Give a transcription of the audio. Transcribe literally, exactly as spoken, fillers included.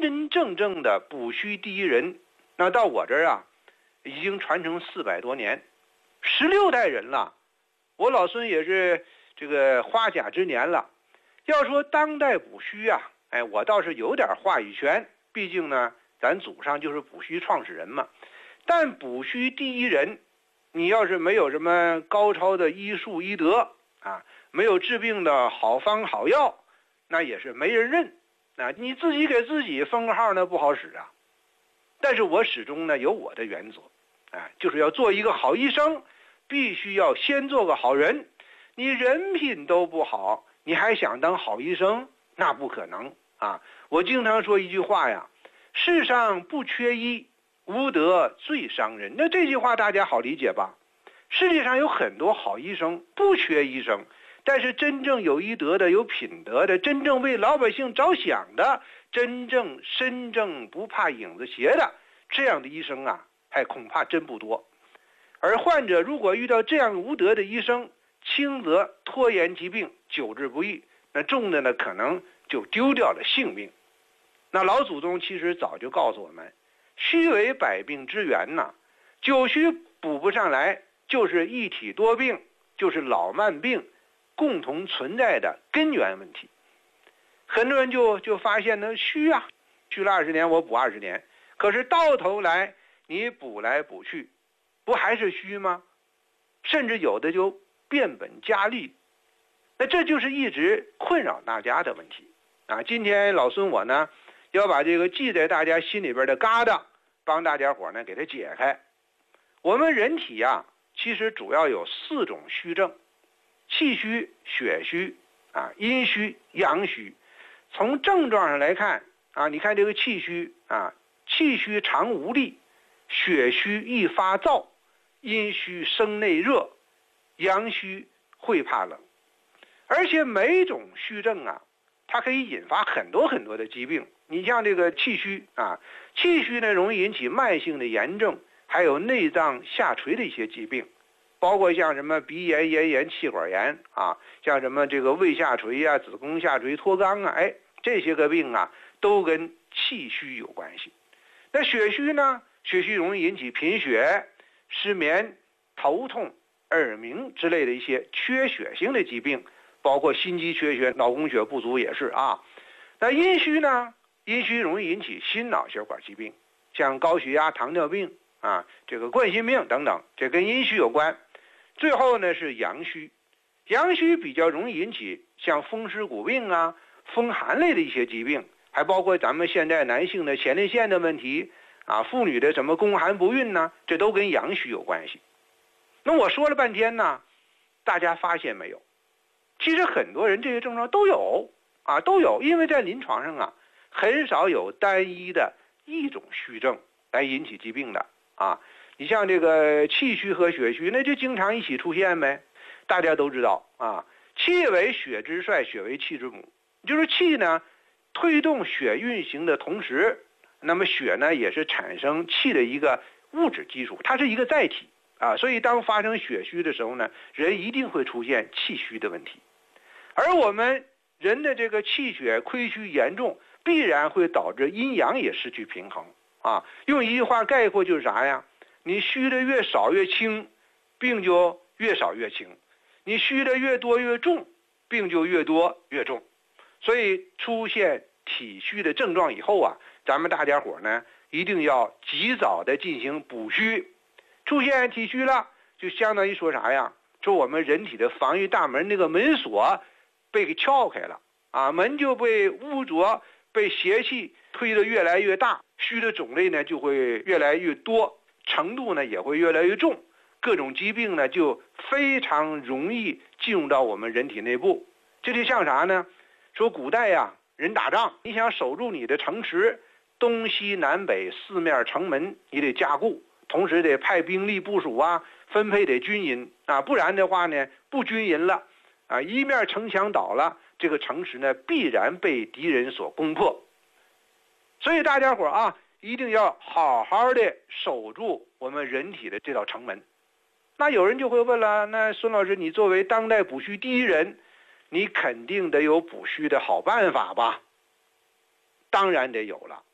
真正正的补虚第一人，那到我这儿啊，已经传承四百多年，十六代人了。我老孙也是这个花甲之年了。要说当代补虚啊，哎，我倒是有点话语权，毕竟呢，咱祖上就是补虚创始人嘛。但补虚第一人，你要是没有什么高超的医术医德啊，没有治病的好方好药，那也是没人认啊。你自己给自己封个号呢不好使啊。但是我始终呢有我的原则，啊，就是要做一个好医生，必须要先做个好人。你人品都不好，你还想当好医生？那不可能啊！我经常说一句话呀，世上不缺医，无德最伤人。那这句话大家好理解吧？世界上有很多好医生，不缺医生，但是真正有医德的、有品德的、真正为老百姓着想的、真正身正不怕影子斜的，这样的医生啊，还恐怕真不多。而患者如果遇到这样无德的医生，轻则拖延疾病，久治不愈，那重的呢，可能就丢掉了性命。那老祖宗其实早就告诉我们，虚为百病之源呐，久虚补不上来，就是一体多病，就是老慢病共同存在的根源问题。很多人就就发现呢，虚啊，虚了二十年，我补二十年，可是到头来你补来补去，不还是虚吗？甚至有的就变本加厉，那这就是一直困扰大家的问题啊！今天老孙我呢，要把这个记在大家心里边的疙瘩，帮大家伙呢给它解开。我们人体啊，其实主要有四种虚症：气虚、血虚啊、阴虚、阳虚。从症状上来看啊，你看这个气虚啊，气虚常无力，血虚易发燥，阴虚生内热，阳虚会怕冷。而且每种虚症啊，它可以引发很多很多的疾病。你像这个气虚啊，气虚呢容易引起慢性的炎症，还有内脏下垂的一些疾病，包括像什么鼻炎、咽炎、气管炎啊，像什么这个胃下垂啊、子宫下垂、脱肛啊，哎，这些个病啊都跟气虚有关系。那血虚呢，血虚容易引起贫血、失眠、头痛、耳鸣之类的一些缺血性的疾病，包括心肌缺血、脑供血不足也是啊。那阴虚呢，阴虚容易引起心脑血管疾病，像高血压、糖尿病啊，这个冠心病等等，这跟阴虚有关。最后呢是阳虚，阳虚比较容易引起像风湿骨病啊、风寒类的一些疾病，还包括咱们现在男性的前列腺的问题啊，妇女的什么宫寒不孕呢，这都跟阳虚有关系。那我说了半天呢，大家发现没有？其实很多人这些症状都有啊，都有，因为在临床上啊，很少有单一的一种虚症来引起疾病的啊。你像这个气虚和血虚，那就经常一起出现呗。大家都知道啊，气为血之帅，血为气之母，就是气呢推动血运行的同时，那么血呢也是产生气的一个物质基础，它是一个载体啊。所以当发生血虚的时候呢，人一定会出现气虚的问题。而我们人的这个气血亏虚严重，必然会导致阴阳也失去平衡啊。用一句话概括就是啥呀？你虚的越少越轻，病就越少越轻；你虚的越多越重，病就越多越重。所以出现体虚的症状以后啊，咱们大家伙呢一定要及早的进行补虚。出现体虚了，就相当于说啥呀？说我们人体的防御大门那个门锁被给撬开了啊，门就被污浊、被邪气推得越来越大，虚的种类呢就会越来越多，程度呢也会越来越重，各种疾病呢就非常容易进入到我们人体内部。这就像啥呢？说古代呀，人打仗，你想守住你的城池，东西南北四面城门你得加固，同时得派兵力部署啊，分配得均匀啊，不然的话呢不均匀了啊，一面城墙倒了，这个城池呢必然被敌人所攻破。所以大家伙啊，一定要好好的守住我们人体的这道城门。那有人就会问了，那孙老师，你作为当代补虚第一人，你肯定得有补虚的好办法吧？当然得有了